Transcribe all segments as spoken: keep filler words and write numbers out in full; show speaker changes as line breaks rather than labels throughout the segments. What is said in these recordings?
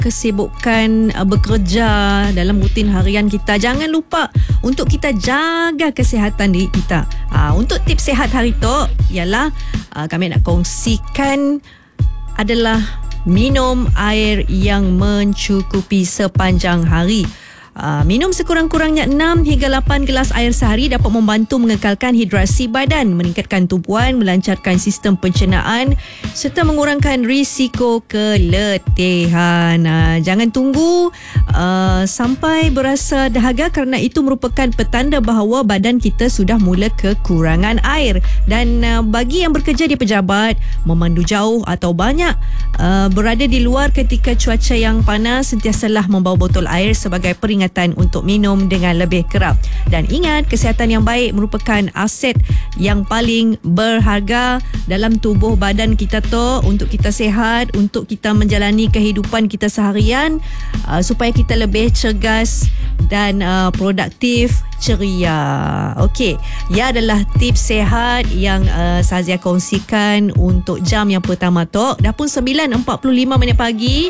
kesibukan uh, bekerja dalam rutin harian kita, jangan lupa untuk kita jaga kesihatan diri kita. Uh, untuk tips sihat hari tu ialah uh, kami nak kongsikan adalah minum air yang mencukupi sepanjang hari. Uh, minum sekurang-kurangnya enam hingga lapan gelas air sehari dapat membantu mengekalkan hidrasi badan, meningkatkan tumpuan, melancarkan sistem pencernaan serta mengurangkan risiko keletihan. Uh, jangan tunggu uh, sampai berasa dahaga, kerana itu merupakan petanda bahawa badan kita sudah mula kekurangan air. Dan uh, bagi yang bekerja di pejabat, memandu jauh atau banyak uh, berada di luar ketika cuaca yang panas, sentiasalah membawa botol air sebagai peringatan untuk minum dengan lebih kerap. Dan ingat, kesihatan yang baik merupakan aset yang paling berharga dalam tubuh badan kita tu, untuk kita sihat, untuk kita menjalani kehidupan kita seharian uh, supaya kita lebih cergas dan uh, produktif, ceria. Okey, ia adalah tips sihat yang uh, Sazia kongsikan untuk jam yang pertama tu. Dah pun sembilan empat puluh lima minit pagi.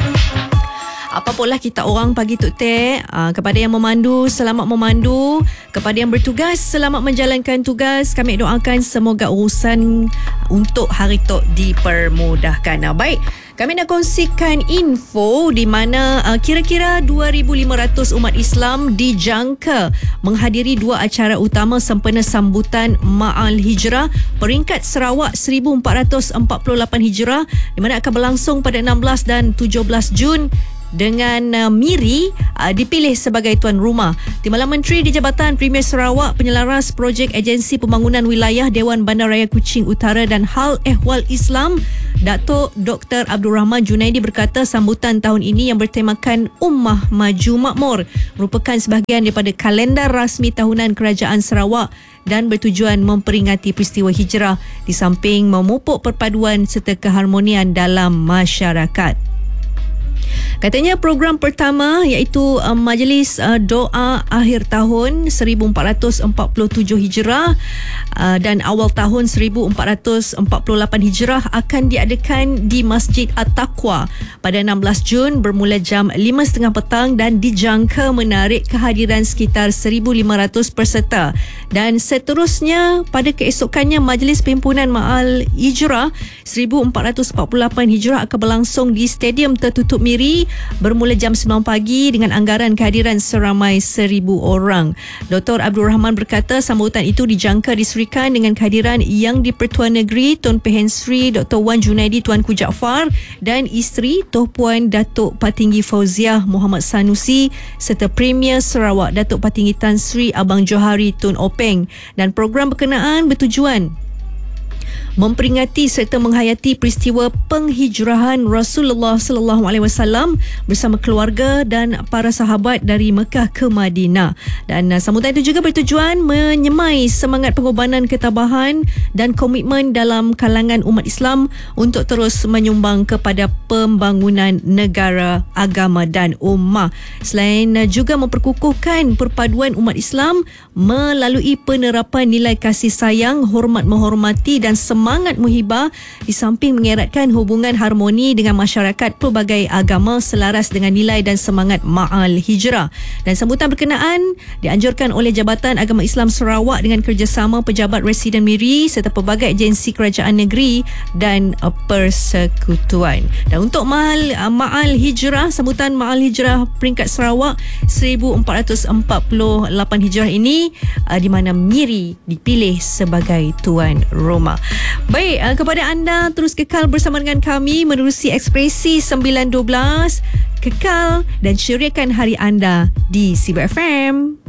Apapolah kita orang pagi tu teh, uh, kepada yang memandu, selamat memandu. Kepada yang bertugas, selamat menjalankan tugas. Kami doakan semoga urusan untuk hari tu dipermudahkan. Nah, baik, kami nak kongsikan info di mana uh, kira-kira dua ribu lima ratus umat Islam dijangka menghadiri dua acara utama sempena sambutan Ma'al Hijrah peringkat Sarawak seribu empat ratus empat puluh lapan Hijrah, di mana akan berlangsung pada enam belas dan tujuh belas Jun, dengan uh, Miri uh, dipilih sebagai tuan rumah. Timbalan Menteri di Jabatan Premier Sarawak, Penyelaras Projek Agensi Pembangunan Wilayah Dewan Bandaraya Kuching Utara dan Hal Ehwal Islam, Datuk Doktor Abdul Rahman Junaidi berkata sambutan tahun ini yang bertemakan Ummah Maju Makmur merupakan sebahagian daripada kalendar rasmi tahunan Kerajaan Sarawak dan bertujuan memperingati peristiwa hijrah di samping memupuk perpaduan serta keharmonian dalam masyarakat. Katanya program pertama iaitu uh, Majlis uh, Doa Akhir Tahun seribu empat ratus empat puluh tujuh Hijrah uh, dan awal tahun seribu empat ratus empat puluh lapan Hijrah akan diadakan di Masjid At-Taqwa pada enam belas Jun bermula jam lima tiga puluh petang dan dijangka menarik kehadiran sekitar seribu lima ratus peserta. Dan seterusnya pada keesokannya Majlis Perhimpunan Ma'al Hijrah seribu empat ratus empat puluh lapan Hijrah akan berlangsung di Stadium Tertutup Miri bermula jam sembilan pagi dengan anggaran kehadiran seramai seribu orang. Doktor Abdul Rahman berkata sambutan itu dijangka diserikan dengan kehadiran Yang di-Pertuan Negeri Tun Pehen Sri Doktor Wan Junaidi Tuanku Jaafar dan isteri Toh Puan Datuk Patinggi Fauziah Muhammad Sanusi serta Premier Sarawak Datuk Patinggi Tan Sri Abang Johari Tun Openg. Dan program berkenaan bertujuan memperingati serta menghayati peristiwa penghijrahan Rasulullah sallallahu alaihi wasallam bersama keluarga dan para sahabat dari Mekah ke Madinah. Dan uh, sambutan itu juga bertujuan menyemai semangat pengorbanan ketabahan dan komitmen dalam kalangan umat Islam untuk terus menyumbang kepada pembangunan negara, agama dan ummah. Selain uh, juga memperkukuhkan perpaduan umat Islam melalui penerapan nilai kasih sayang, hormat menghormati dan semangat semangat muhibah, di samping mengeratkan hubungan harmoni dengan masyarakat pelbagai agama selaras dengan nilai dan semangat Ma'al Hijrah. Dan sambutan berkenaan dianjurkan oleh Jabatan Agama Islam Sarawak dengan kerjasama pejabat residen Miri serta pelbagai agensi kerajaan negeri dan uh, persekutuan. Dan untuk Ma'al, uh, Ma'al Hijrah, sambutan Ma'al Hijrah peringkat Sarawak seribu empat ratus empat puluh lapan Hijrah ini uh, di mana Miri dipilih sebagai tuan rumah. Baik, uh, kepada anda terus kekal bersama dengan kami menerusi Ekspresi sembilan dua belas. Kekal dan ceriakan hari anda di Sibu F M.